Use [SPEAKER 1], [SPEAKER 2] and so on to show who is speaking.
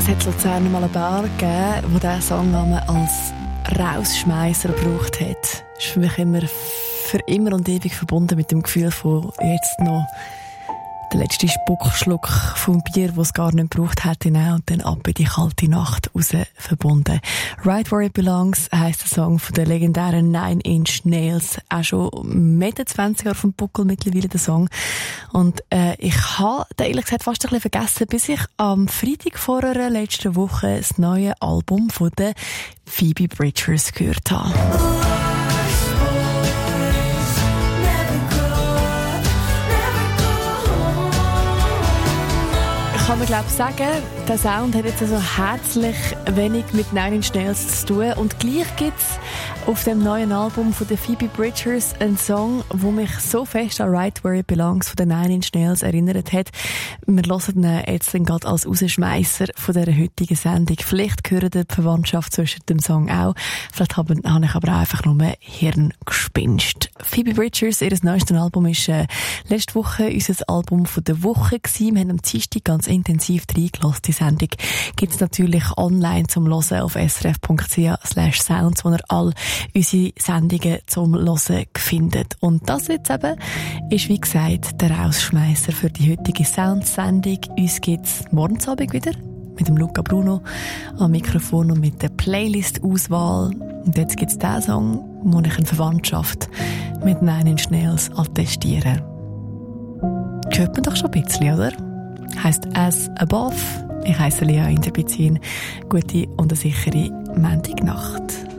[SPEAKER 1] Es hat in Luzern mal eine Bar gegeben, wo dieser Song als Rausschmeißer gebraucht hat. Das ist für mich für immer und ewig verbunden mit dem Gefühl von jetzt noch der letzte Spuckschluck vom Bier, das es gar nicht gebraucht hätte, und dann ab in die kalte Nacht raus verbunden. Right Where It Belongs heisst der Song von der legendären 9 Inch Nails. Auch schon Mitte 20 Jahre vom Buckel mittlerweile der Song. Und ich habe den ehrlich gesagt fast ein bisschen vergessen, bis ich am Freitag vor einer letzten Woche das neue Album von der Phoebe Bridgers gehört habe. Kann man glaube sagen, der Sound hat jetzt also herzlich wenig mit 9 Inch Nails zu tun. Und gleich gibt es auf dem neuen Album von der Phoebe Bridgers einen Song, der mich so fest an Right Where It Belongs von den 9 Inch Nails erinnert hat. Wir hören ihn jetzt gerade als Rausschmeisser von dieser heutigen Sendung. Vielleicht gehört die Verwandtschaft zwischen dem Song auch. Vielleicht habe ich aber auch einfach nur Hirngespinst. Phoebe Bridgers, ihr neuestes Album ist letzte Woche unser Album von der Woche gewesen. Wir haben am Dienstag ganz intensiv reingelassen. Die Sendung gibt es natürlich online zum Hören auf srf.ch/sounds, wo ihr all unsere Sendungen zum Hören findet. Und das jetzt eben ist, wie gesagt, der Rausschmeißer für die heutige Sounds-Sendung. Uns gibt es morgen Abend wieder mit dem Luca Bruno am Mikrofon und mit der Playlist-Auswahl. Und jetzt gibt es den Song, wo ich eine Verwandtschaft mit 9 Inch Nails attestiere. Hört man doch schon ein bisschen, oder? Heisst As Above. Ich heisse Lea Interbizin. Gute und eine sichere Montagnacht.